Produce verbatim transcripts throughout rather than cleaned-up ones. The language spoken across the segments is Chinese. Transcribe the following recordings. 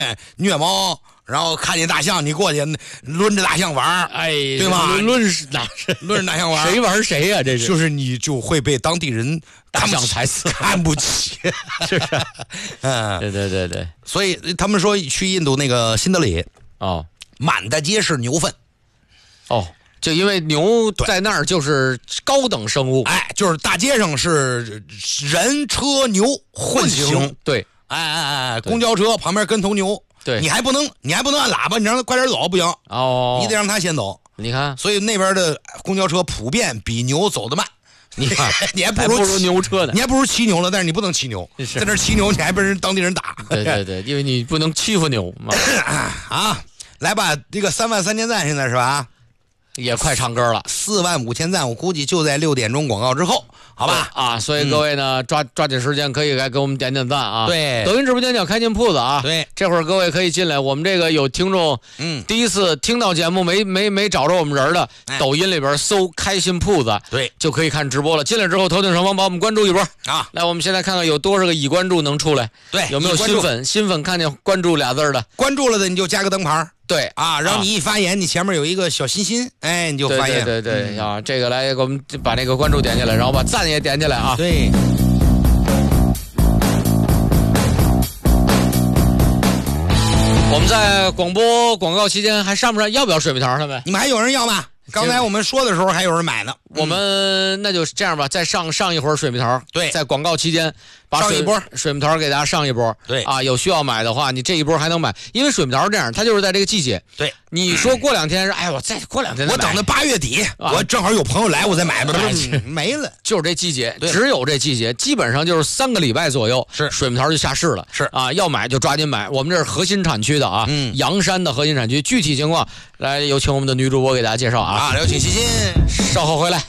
虐猫，然后看见大象你过去抡着大象玩， 哎， 对吧？ 抡哪是抡着大象玩， 谁玩谁呀、啊？这是就是你就会被当地人大象踩死， 看不起， 是不是？ 嗯， 对对对对。 所以他们说去印度那个新德里哦， 满大街是牛粪。 哦。就因为牛在那儿就是高等生物， 哎，就是大街上是人车牛混行， 对， 哎哎哎，公交车旁边跟头牛， 对， 你还不能你还不能按喇叭，你让他快点走不行， 哦， 你得让他先走。 你看， 所以那边的公交车普遍比牛走得慢。 你看， 你还不如还不如牛车呢， 你还不如骑牛了，但是你不能骑牛，在那骑牛你还被人当地人打。 对对对，因为你不能欺负牛嘛。 啊，来吧，这个三万三千赞现在是吧？ 也快唱歌了， 四万五千赞，我估计就在六点钟广告之后，好吧？ 啊，所以各位呢，嗯、抓抓紧时间可以来给我们点点赞啊！ 对， 抖音直播间叫开心铺子啊！ 对， 这会儿各位可以进来，我们这个有听众， 嗯， 第一次听到节目没没没找着我们人的，哎、抖音里边搜开心铺子， 对， 就可以看直播了。进来之后，头顶上方把我们关注一波啊！ 来，我们现在看看有多少个已关注能出来， 对， 有没有新粉？新粉看见关注俩字的， 关注了的你就加个灯牌。 对啊，然后你一发言，你前面有一个小心心，哎，你就发言。 对对对对、嗯、啊，这个来给我们把那个关注点起来，然后把赞也点起来啊。 对。 我们在广播广告期间还上不上？要不要水蜜桃？他们？ 你们还有人要吗？刚才我们说的时候还有人买呢。 我们那就这样吧，再上上一会儿水蜜桃。 对， 在广告期间把上一波水蜜桃给大家上一波。 对啊，有需要买的话，你这一波还能买，因为水蜜桃这样，它就是在这个季节。 对， 你说过两天，哎，我再过两天再买， 我等到八月底、啊，我正好有朋友来，我再买吧。没了， 就是这季节，只有这季节，基本上就是三个礼拜左右， 是水蜜桃就下市了。 是啊， 要买就抓紧买。我们这是核心产区的啊， 嗯， 阳山的核心产区，具体情况来有请我们的女主播给大家介绍啊。 啊，有请欣欣， 稍后回来。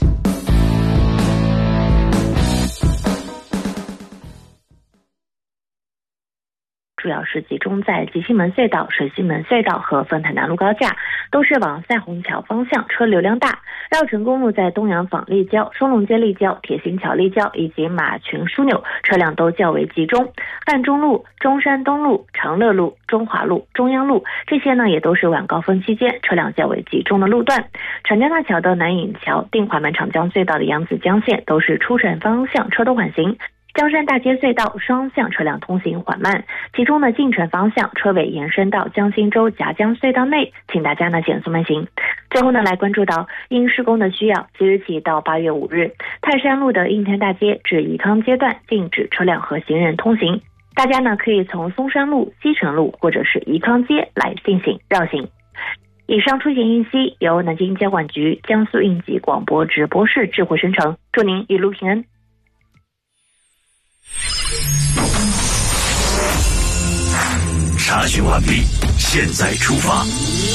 主要是集中在吉星门隧道、水西门隧道和丰台南路高架，都是往赛虹桥方向车流量大。绕城公路在东洋坊立交、双龙街立交、铁心桥立交以及马群枢纽车辆都较为集中。赣中路、中山东路、长乐路、中华路、中央路这些呢，也都是晚高峰期间车辆较为集中的路段。长江大桥的南引桥、定华门长江隧道的扬子江线都是出城方向车都缓行。江山大街隧道双向车辆通行缓慢，其中呢进城方向车尾延伸到江心洲夹江隧道内，请大家呢减速慢行。最后呢来关注到因施工的需要，即日起到八月五日，泰山路的应天大街至宜康街段禁止车辆和行人通行，大家呢可以从松山路、西城路或者是宜康街来进行绕行。以上出行信息由南京交管局江苏应急广播直播室智慧生成，祝您一路平安。 查询完毕，现在出发。